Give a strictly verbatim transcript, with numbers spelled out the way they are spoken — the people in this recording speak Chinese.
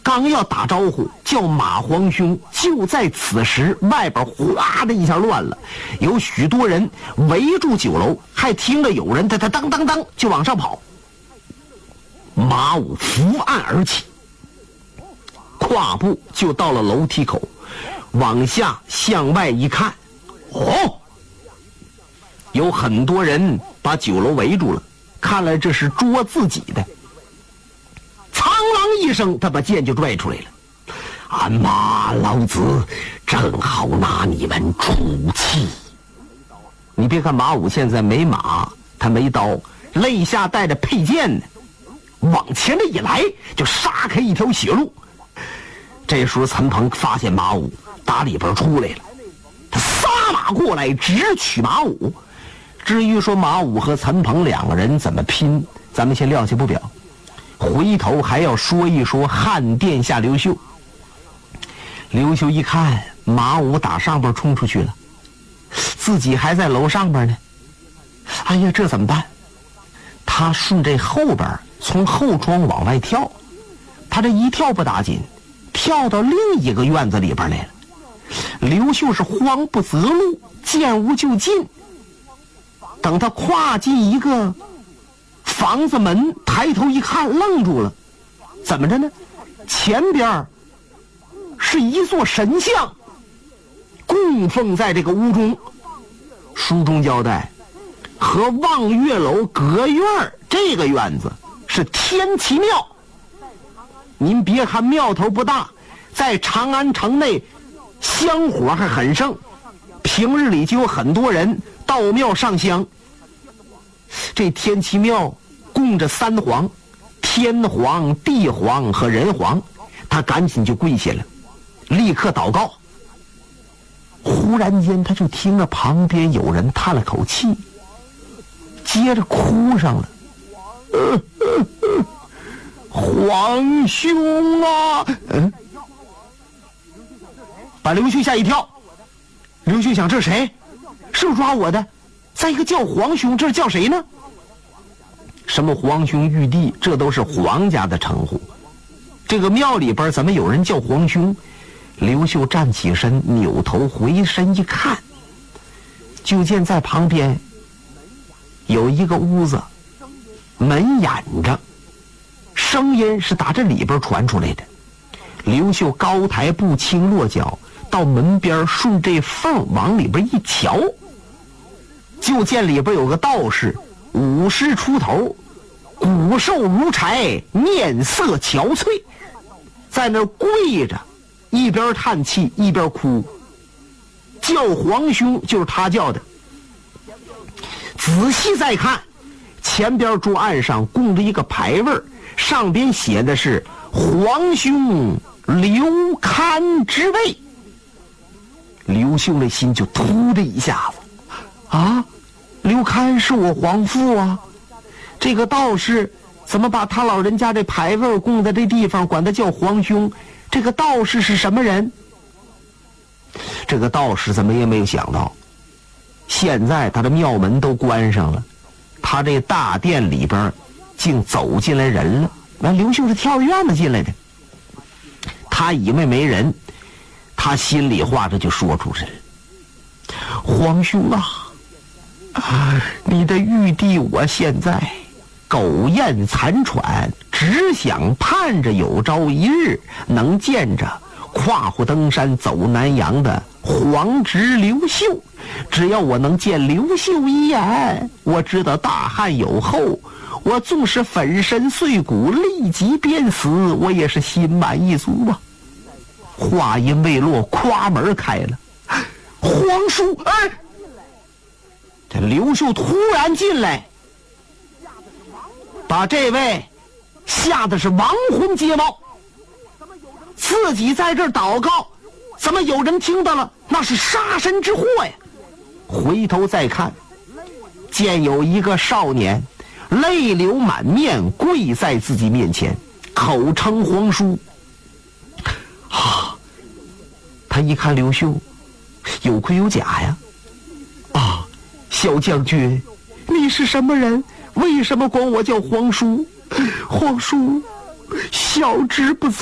刚要打招呼叫马皇兄，就在此时外边哗的一下乱了，有许多人围住酒楼，还听着有人他他当当当就往上跑。马武伏案而起，跨步就到了楼梯口，往下向外一看，哦，有很多人把酒楼围住了，看来这是捉自己的。苍啷一声，他把剑就拽出来了。俺妈，老子正好拿你们出气。你别看马武现在没马，他没刀，肋下带着佩剑呢，往前这一来就杀开一条血路。这时候陈鹏发现马武打里边出来了，他撒马过来直取马武。至于说马武和陈鹏两个人怎么拼，咱们先撂下不表，回头还要说一说汉殿下刘秀。刘秀一看马武打上边冲出去了，自己还在楼上边呢，哎呀，这怎么办？他顺这后边从后窗往外跳，他这一跳不打紧，跳到另一个院子里边来了。刘秀是慌不择路，见无就进。等他跨进一个房子门，抬头一看，愣住了。怎么着呢？前边是一座神像，供奉在这个屋中。书中交代，和望月楼隔院这个院子是天齐庙。您别看庙头不大，在长安城内香火还很盛，平日里就有很多人到庙上香。这天齐庙供着三皇，天皇、地皇和人皇，他赶紧就跪下了，立刻祷告。忽然间他就听着旁边有人叹了口气，接着哭上了。呃呃呃、皇兄啊！嗯，把刘秀吓一跳。刘秀想，这谁？是抓我的？再一个叫皇兄，这是叫谁呢？什么皇兄玉帝，这都是皇家的称呼。这个庙里边怎么有人叫皇兄？刘秀站起身，扭头回身一看，就见在旁边有一个屋子，门掩着，声音是打这里边传出来的。刘秀高抬步，轻落脚，到门边顺这缝往里边一瞧，就见里边有个道士，五十出头，骨瘦如柴，面色憔悴，在那儿跪着，一边叹气一边哭，叫皇兄就是他叫的。仔细再看，前边桌案上供着一个牌位，上边写的是皇兄刘堪之位。刘秀的心就突的一下子，啊，刘堪是我皇父啊，这个道士怎么把他老人家这牌位供在这地方，管他叫皇兄？这个道士是什么人？这个道士怎么也没有想到，现在他的庙门都关上了，他这大殿里边竟走进来人了。那刘秀是跳院子进来的，他以为没人，他心里话这就说出来了：皇兄啊，啊你的玉帝我现在苟延残喘，只想盼着有朝一日能见着跨虎登山走南阳的皇侄刘秀。只要我能见刘秀一眼，我知道大汉有后，我纵是粉身碎骨立即便死，我也是心满意足啊。话音未落，夸门开了，皇叔！哎，这刘秀突然进来，把这位吓得是亡魂皆冒。自己在这儿祷告，怎么有人听到了？那是杀身之祸呀！回头再看，见有一个少年泪流满面跪在自己面前，口称皇叔。啊，他一看刘秀，有盔有甲呀。啊，小将军，你是什么人？为什么管我叫皇叔？皇叔，小侄不